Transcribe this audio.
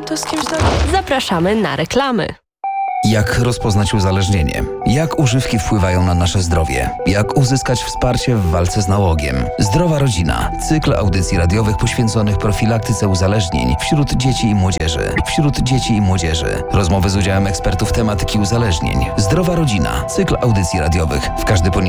to z kimś Zapraszamy na reklamy. Jak rozpoznać uzależnienie? Jak używki wpływają na nasze zdrowie? Jak uzyskać wsparcie w walce z nałogiem? Zdrowa rodzina. Cykl audycji radiowych poświęconych profilaktyce uzależnień wśród dzieci i młodzieży. Rozmowy z udziałem ekspertów tematyki uzależnień. Zdrowa rodzina. Cykl audycji radiowych w każdy poniedziałek